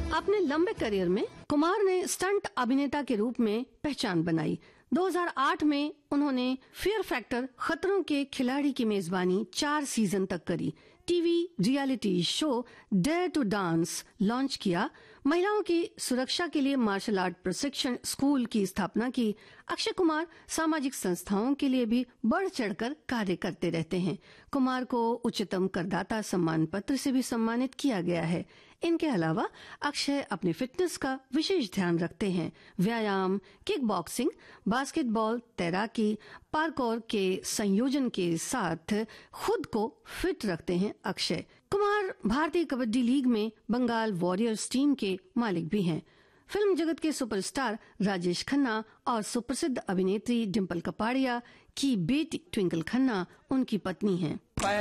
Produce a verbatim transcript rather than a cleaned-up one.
अपने लंबे करियर में कुमार ने स्टंट अभिनेता के रूप में पहचान बनाई। दो हज़ार आठ में उन्होंने फियर फैक्टर खतरों के खिलाड़ी की मेजबानी चार सीजन तक करी। TV reality show dare to dance launch किया। महिलाओं की सुरक्षा के लिए मार्शल आर्ट प्रशिक्षण स्कूल की स्थापना की। अक्षय कुमार सामाजिक संस्थाओं के लिए भी बढ़ चढ़कर कार्य करते रहते हैं। कुमार को उच्चतम करदाता सम्मान पत्र से भी सम्मानित किया गया है। इनके अलावा अक्षय अपनी फिटनेस का विशेष ध्यान रखते हैं। व्यायाम, किक बॉक्सिंग, बास्केटबॉल, तैराकी, पार्कोर के संयोजन के साथ खुद को फिट रखते हैं अक्षय कुमार। भारतीय कबड्डी लीग में बंगाल वॉरियर्स टीम के मालिक भी हैं। फिल्म जगत के सुपरस्टार राजेश खन्ना और सुप्रसिद्ध अभिनेत्री डिम्पल कपाड़िया की बेटी ट्विंकल खन्ना उनकी पत्नी हैं।